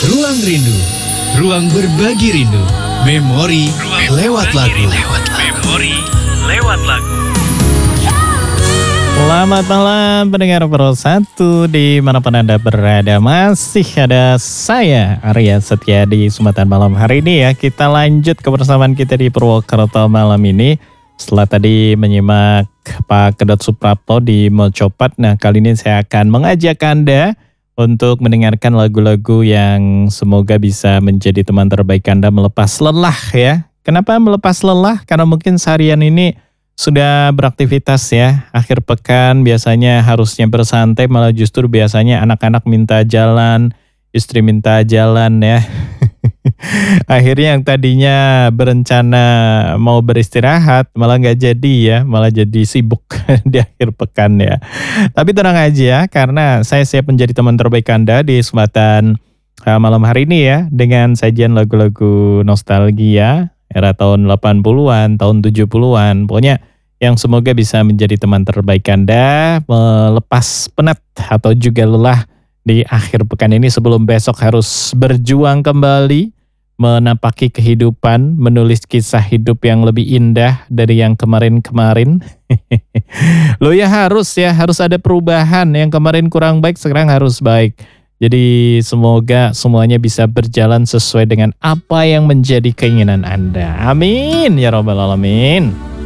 Ruang Rindu, ruang berbagi rindu, memori lewat lagu. Memori lewat lagu. Selamat malam pendengar Pro 1 dimanapun Anda berada. Masih ada saya Arya Setia di Sumatera malam hari ini ya. Kita lanjut kebersamaan kita di Purwokerto malam ini. Setelah tadi menyimak Pak Kedot Suprapto di Mojopat. Nah kali ini saya akan mengajak Anda untuk mendengarkan lagu-lagu yang semoga bisa menjadi teman terbaik Anda melepas lelah ya. Kenapa melepas lelah? Karena mungkin seharian ini sudah beraktivitas ya. Akhir pekan biasanya harusnya bersantai, malah justru biasanya anak-anak minta jalan, istri minta jalan ya. Akhirnya yang tadinya berencana mau beristirahat malah nggak jadi ya, malah jadi sibuk di akhir pekan ya. Tapi tenang aja ya, karena saya siap menjadi teman terbaik Anda di kesempatan malam hari ini ya, dengan sajian lagu-lagu nostalgia era tahun 80-an, tahun 70-an. Pokoknya yang semoga bisa menjadi teman terbaik Anda melepas penat atau juga lelah di akhir pekan ini sebelum besok harus berjuang kembali menapaki kehidupan, menulis kisah hidup yang lebih indah dari yang kemarin-kemarin. Loh ya harus ada perubahan. Yang kemarin kurang baik sekarang harus baik. Jadi semoga semuanya bisa berjalan sesuai dengan apa yang menjadi keinginan Anda. Amin ya rabbal alamin.